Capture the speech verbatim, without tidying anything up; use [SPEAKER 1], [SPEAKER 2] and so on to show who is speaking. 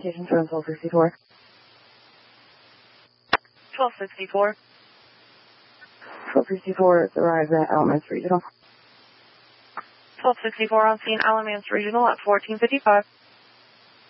[SPEAKER 1] Citation from twelve sixty-four.
[SPEAKER 2] twelve sixty-four.
[SPEAKER 1] twelve sixty-four arrives at Alamance Regional.
[SPEAKER 2] twelve sixty-four on scene, Alamance Regional at fourteen fifty-five.